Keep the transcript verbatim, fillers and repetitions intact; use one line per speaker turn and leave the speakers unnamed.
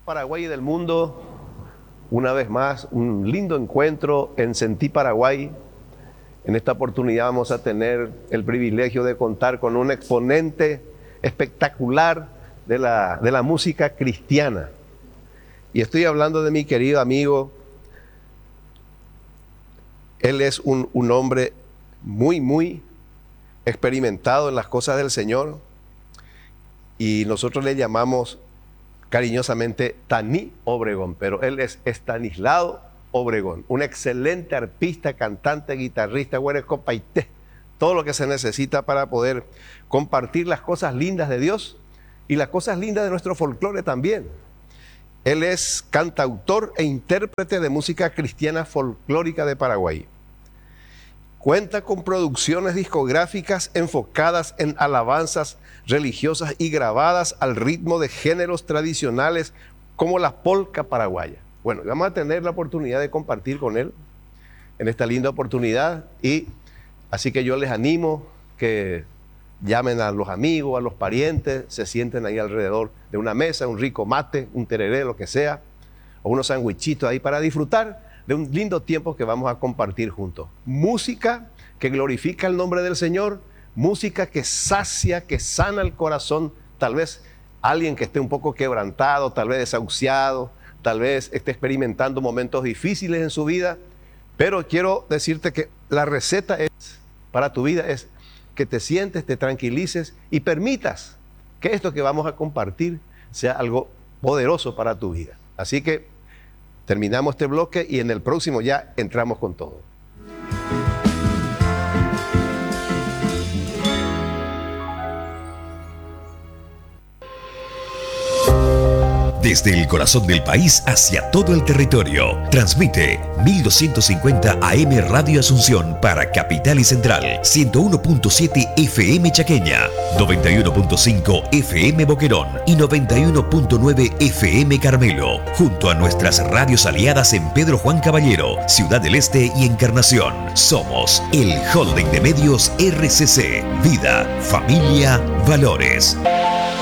Paraguay y del mundo, una vez más, un lindo encuentro en Sentí Paraguay. En esta oportunidad vamos a tener el privilegio de contar con un exponente espectacular de la, de la música cristiana. Y estoy hablando de mi querido amigo. Él es un, un hombre muy, muy experimentado en las cosas del Señor. Y nosotros le llamamos cariñosamente Taní Obregón, pero él es Estanislao Obregón, un excelente arpista, cantante, guitarrista, huerecopaité, todo lo que se necesita para poder compartir las cosas lindas de Dios y las cosas lindas de nuestro folclore también. Él es cantautor e intérprete de música cristiana folclórica de Paraguay. Cuenta con producciones discográficas enfocadas en alabanzas religiosas y grabadas al ritmo de géneros tradicionales como la polca paraguaya. Bueno, vamos a tener la oportunidad de compartir con él en esta linda oportunidad, y así que yo les animo que llamen a los amigos, a los parientes, se sienten ahí alrededor de una mesa, un rico mate, un tereré, lo que sea, o unos sandwichitos ahí para disfrutar de un lindo tiempo que vamos a compartir juntos. Música que glorifica el nombre del Señor, música que sacia, que sana el corazón. Tal vez alguien que esté un poco quebrantado, tal vez desahuciado, tal vez esté experimentando momentos difíciles en su vida, pero quiero decirte que la receta es, para tu vida es que te sientes, te tranquilices y permitas que esto que vamos a compartir sea algo poderoso para tu vida. Así que terminamos este bloque y en el próximo ya entramos con todo.
Desde el corazón del país hacia todo el territorio, transmite mil doscientos cincuenta A M Radio Asunción para Capital y Central, ciento uno punto siete F M Chaqueña, noventa y uno punto cinco F M Boquerón y noventa y uno punto nueve F M Carmelo, junto a nuestras radios aliadas en Pedro Juan Caballero, Ciudad del Este y Encarnación. Somos el Holding de Medios R C C, Vida, Familia, Valores.